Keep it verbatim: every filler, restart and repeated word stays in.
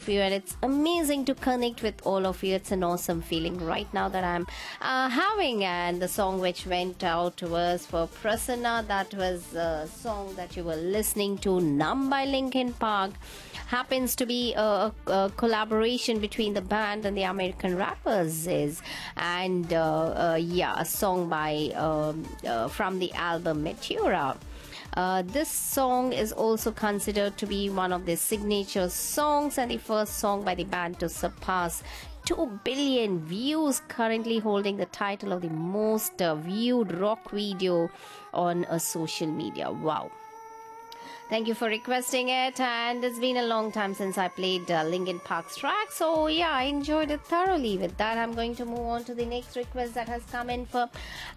of you, and it's amazing to connect with all of you. It's an awesome feeling right now that I'm uh, having. And the song which went out was for Prasanna. That was a song that you were listening to, Numb by Linkin Park. Happens to be a, a, a collaboration between the band and the American rappers is, and uh, uh, yeah, a song by um, uh, from the album Meteora. Uh, this song is also considered to be one of their signature songs and the first song by the band to surpass two billion views, currently holding the title of the most uh, viewed rock video on a social media. Wow. Thank you for requesting it, and it's been a long time since I played uh, Linkin Park's track, so yeah, I enjoyed it thoroughly. With that, I'm going to move on to the next request that has come in for